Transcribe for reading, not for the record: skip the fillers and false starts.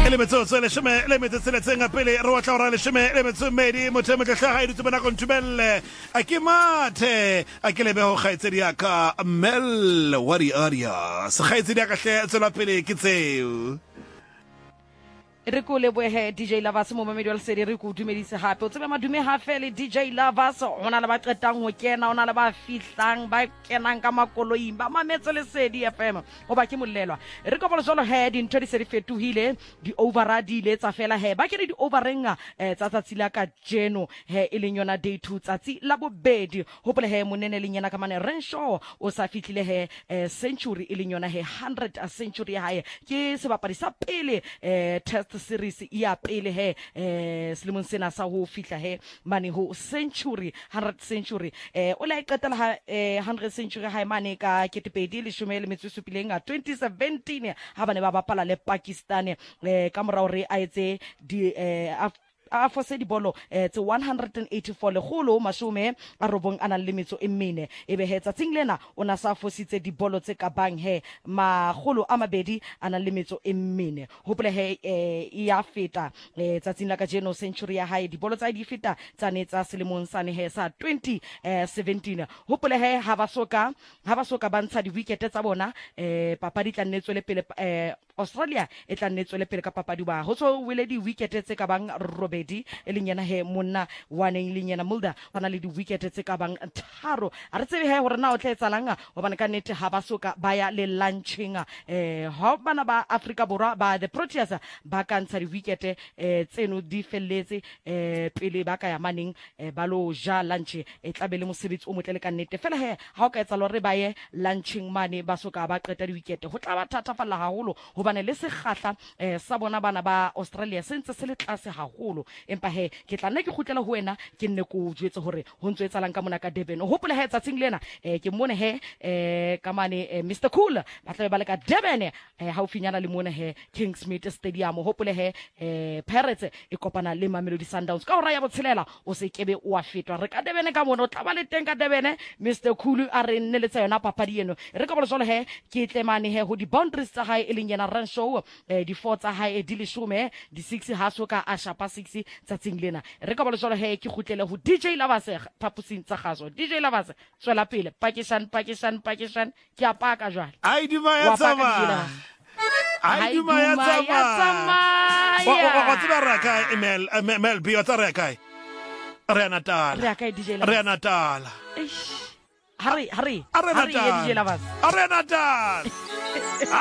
le metsotso le sheme le metsetseletseng a pele re watla ora le sheme le metsomedi motho mo tlhaga e ditsebana go ntubelle a ke mathe a ke lebe go gaetsedi ya ka Mel Wari Aria se gaetsedi ya ka hle tsela pele ke tseo re ko lebohe DJ Lovers mo mamedi wa lesedi re ko dumedise hape o tsebe madume ha fele DJ Lovers ona le ba qetang ho kena ona le ba fihlang ba kenang ka makoloing ba mametse lesedi FM o ba ke mollelwa re ko bola jolo he di ntho di se di fetohile di overradile tsa fela he ba ke di overrenga tsa tsatsi la ka jeno he e leng yona day 2 tsatsi la bobedi hopole he monene le nyana ka mane Renshaw o sa fitlile he century e leng yona he 100 century ya hae ke sebapadi sa pele test series ya pele he selemong sena sa ho fihla he mane ho century 100 century o la iqetela ha 100 century ha mane ka 2017 ha bane ba bapala le Pakistan ka morao re a etse di a fose di bolo tse 184 le golo mashume a robong ana le metso e mene ebe he tsatsing lena ona sa fositse di bolo tse ka bang he magolo a mabedi ana le metso e mene hopole he ya feta tsatsing la ka jeno century ya hae di bolo tsa di feta tsane tsa selemong sane he sa 2017 hopole he ha ba soka bantsha di wicket tsa bona papadi tla nnetswe le pele Australia e tla nnetswe le pele ka papadi ba ho so wile di wicket tse ka bang robedi e leng yana he monna wane e leng yana Mulder bana le di wicket tse ka bang tharo a re tsebe he hore na o tla etsalanga ho bana ka nete ha ba soka ba ya le launching ha bana ba Africa Borwa ba the Proteas ba ka ntsha di wicket tseno di felletse pele ba ka ya maneng ba lo ja lunch e tla be le mosebetsi o motle le ka nete fela he ha o ka etsa lo re ba ye launching mane ba soka ba qeta di wicket ho tla ba thatafalla haholo ho bana le sekgahla sa bona bana ba Australia sentse se le tlase haholo empa he ke tla nne ke khutlela ho wena ke nne ko jwetse hore ho ntse etsalang ka mona ka Durban hopole he tsatsing lena ke mone he ka mane Mr Cool ba tla ba le ka Durban ha o finyana le mone he Kingsmead Stadium hopole he Pirates e kopana le Mamelodi Sundowns ka hora ya botshelela o se kebe o a fetwa re ka Durban ka mona o tla ba le teng ka Durban Mr Cool a re nne le tsayona papadi eno re ka bola jole he ke tlemane he ho di boundaries tsa hae e leng yena Renshaw di 4 tsa hae di 10 di 6 ha soka a shapa 6 tsatsing lena re ka bola jole he ke khutlele ho DJ Lovers phapusing tsa gaso DJ Lovers tswela pele Pakistan ke a paka jwale ai di ba ya tsama wa tsaba ra ka Mel bi wa tsara kai re Natal Hari DJ Lovers Natal